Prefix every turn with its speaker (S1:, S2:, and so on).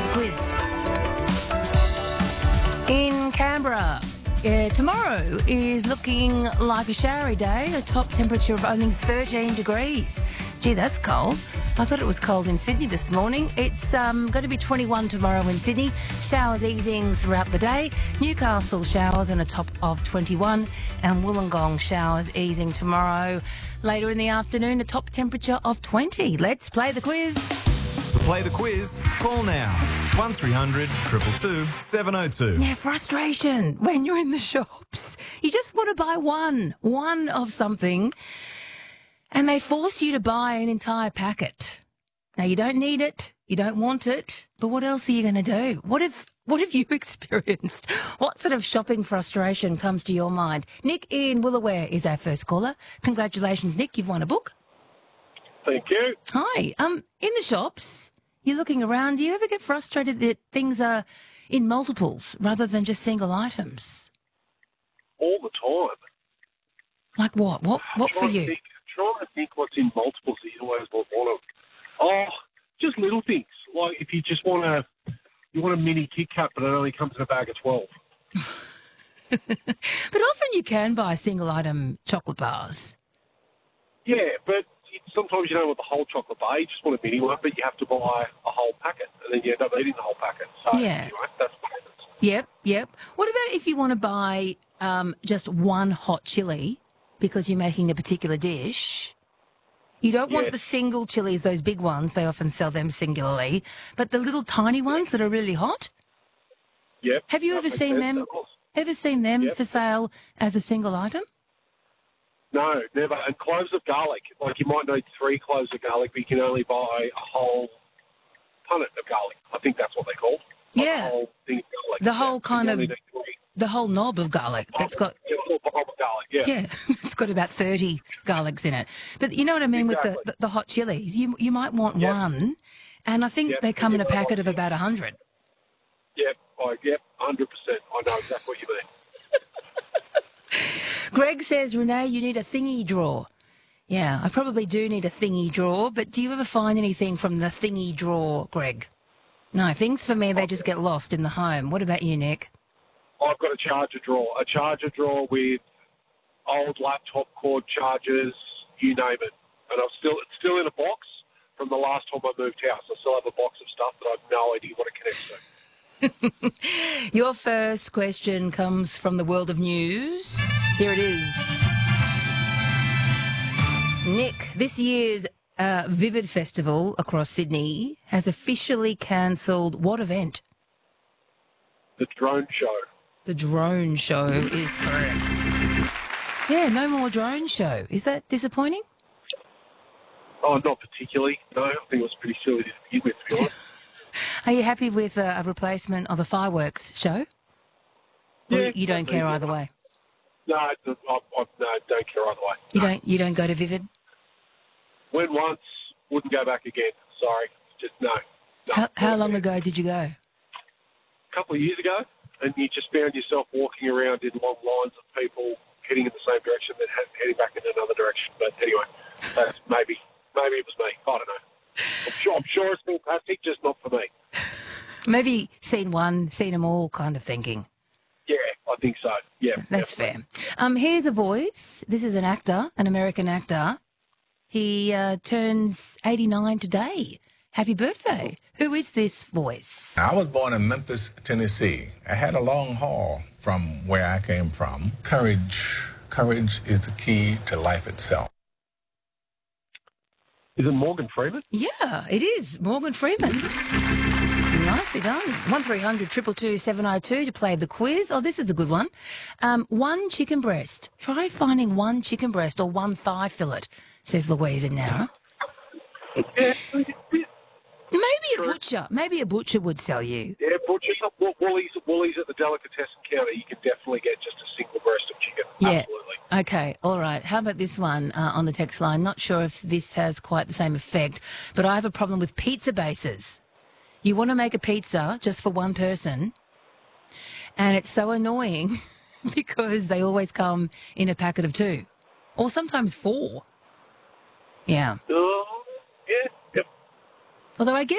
S1: the quiz. In Canberra, tomorrow is looking like a showery day, a top temperature of only 13 degrees. Gee, that's cold. I thought it was cold in Sydney this morning. It's going to be 21 tomorrow in Sydney. Showers easing throughout the day. Newcastle showers and a top of 21. And Wollongong showers easing tomorrow. Later in the afternoon, a top temperature of 20. Let's play the quiz.
S2: To play the quiz, call now. 1300 222 702.
S1: Yeah, frustration when you're in the shops. You just want to buy one of something, and they force you to buy an entire packet. Now, you don't need it, you don't want it, but what else are you going to do? What have you experienced? What sort of shopping frustration comes to your mind? Nick in Woolooware is our first caller. Congratulations, Nick, you've won a book.
S3: Thank you.
S1: Hi. In the shops, you're looking around. Do you ever get frustrated that things are in multiples rather than just single items?
S3: All the time.
S1: Like what? What for you?
S3: Trying to think what's in multiples that you always want of. Oh, just little things. Like if you just want a mini Kit Kat, but it only comes in a bag of 12.
S1: But often you can buy single item chocolate bars.
S3: Yeah, but sometimes you don't want the whole chocolate bar. You just want a mini one, but you have to buy a whole packet, and then you end up eating the whole packet. So,
S1: Yeah.
S3: Anyway, that's what happens.
S1: Yep. What about if you want to buy just one hot chili because you're making a particular dish? You don't want
S3: Yes.
S1: the single chilies, those big ones. They often sell them singularly. But the little tiny ones that are really hot?
S3: Yep.
S1: Have you
S3: That
S1: ever
S3: makes
S1: seen
S3: sense,
S1: them?
S3: of course.
S1: Ever seen them
S3: Yep.
S1: for sale as a single item?
S3: No, never. And cloves of garlic. Like you might need 3 cloves of garlic, but you can only buy a whole punnet of garlic. I think that's what they're called. Like
S1: Yeah.
S3: The whole thing of garlic.
S1: The whole
S3: So
S1: kind
S3: you
S1: of-
S3: only need 3.
S1: The whole knob of garlic that's got...
S3: Yeah, the whole bulb of garlic, yeah.
S1: Yeah, it's got about 30 garlics in it. But you know what I mean with
S3: Exactly.
S1: the hot chilies? You might want
S3: Yep.
S1: one, and I think
S3: Yep,
S1: they come in
S3: and
S1: a
S3: you've got
S1: packet of
S3: one.
S1: about 100.
S3: Yep, 100%. I know exactly what you mean.
S1: Greg says, Renee, you need a thingy drawer. Yeah, I probably do need a thingy drawer, but do you ever find anything from the thingy drawer, Greg? No, things for me, they just get lost in the home. What about you, Nick?
S3: I've got a charger drawer with old laptop cord chargers, you name it. And it's still in a box from the last time I moved house. I still have a box of stuff that I have no idea what it connects to.
S1: Your first question comes from the world of news. Here it is. Nick, this year's Vivid Festival across Sydney has officially cancelled what event?
S3: The drone show.
S1: The drone show is correct. Yeah, no more drone show. Is that disappointing?
S3: Oh, not particularly. No, I think it was pretty silly to begin with, to be honest.
S1: Are you happy with a replacement of a fireworks show? Or
S3: Yeah,
S1: you don't care either way?
S3: No, I don't care either way.
S1: You don't go to Vivid?
S3: Went once, wouldn't go back again. Sorry. Just no.
S1: How long ago did you go?
S3: A couple of years ago, and you just found yourself walking around in long lines of people heading in the same direction, then heading back in another direction. But anyway, that's maybe it was me. I don't know. I'm sure it's fantastic, just not for me.
S1: Maybe seen one, seen them all kind of thinking.
S3: Yeah, I think so. Yeah,
S1: That's
S3: definitely.
S1: fair. Here's a voice. This is an actor, an American actor. He turns 89 today. Happy birthday. Who is this voice?
S4: I was born in Memphis, Tennessee. I had a long haul from where I came from. Courage is the key to life itself.
S3: Is it Morgan Freeman?
S1: Yeah, it is. Morgan Freeman. Nicely done. 1300 222 702 to play the quiz. Oh, this is a good one. One chicken breast. Try finding one chicken breast or one thigh fillet, says Louise in Nara.
S3: Yeah,
S1: Maybe a butcher would sell you.
S3: yeah, butchers, Woolies at the delicatessen counter. You can definitely get just a single breast of chicken.
S1: Yeah.
S3: Absolutely.
S1: Okay, all right. How about this one on the text line? Not sure if this has quite the same effect, but I have a problem with pizza bases. You want to make a pizza just for one person, and it's so annoying because they always come in a packet of 2 or sometimes 4. Yeah.
S3: Yeah. Yep.
S1: Although I guess